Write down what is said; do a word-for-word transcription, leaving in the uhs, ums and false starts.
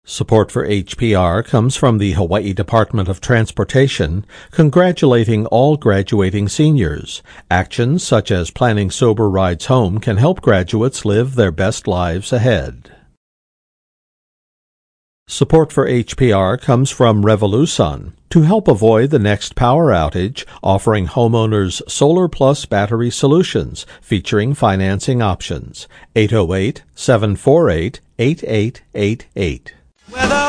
Support for H P R comes from the Hawaii Department of Transportation, congratulating all graduating seniors. Actions such as planning sober rides home can help graduates live their best lives ahead. Support for H P R comes from Revolusun, to help avoid the next power outage, offering homeowners Solar Plus battery solutions featuring financing options. eight oh eight, seven four eight, eight eight eight eight.